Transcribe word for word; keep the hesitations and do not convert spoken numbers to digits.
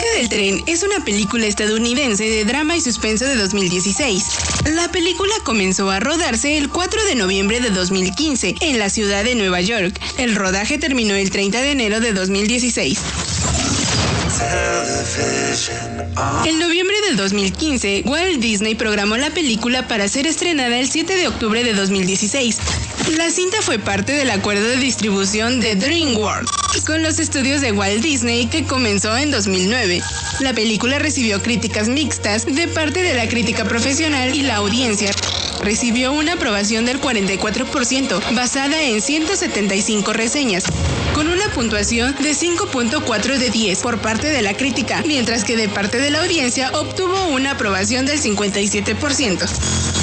del tren es una película estadounidense de drama y suspenso de dos mil dieciséis. La película comenzó a rodarse el cuatro de noviembre de dos mil quince en la ciudad de Nueva York. El rodaje terminó el treinta de enero de dos mil dieciséis. En noviembre del dos mil quince, Walt Disney programó la película para ser estrenada el siete de octubre de dos mil dieciséis. La cinta fue parte del acuerdo de distribución de DreamWorks con los estudios de Walt Disney que comenzó en dos mil nueve. La película recibió críticas mixtas de parte de la crítica profesional y la audiencia. Recibió una aprobación del cuarenta y cuatro por ciento, basada en ciento setenta y cinco reseñas, con una puntuación de cinco punto cuatro de diez por parte de la crítica, mientras que de parte de la audiencia obtuvo una aprobación del cincuenta y siete por ciento.